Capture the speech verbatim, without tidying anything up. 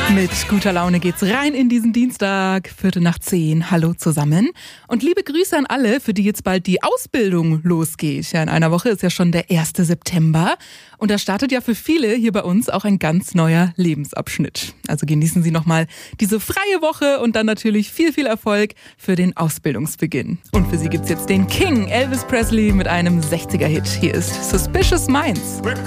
Mit guter Laune geht's rein in diesen Dienstag, Viertel nach zehn. Hallo zusammen und liebe Grüße an alle, für die jetzt bald die Ausbildung losgeht. Ja, in einer Woche ist ja schon der erste September und da startet ja für viele hier bei uns auch ein ganz neuer Lebensabschnitt. Also genießen Sie nochmal diese freie Woche und dann natürlich viel, viel Erfolg für den Ausbildungsbeginn. Und für Sie gibt's jetzt den King Elvis Presley mit einem sechziger-Hit. Hier ist Suspicious Minds. We're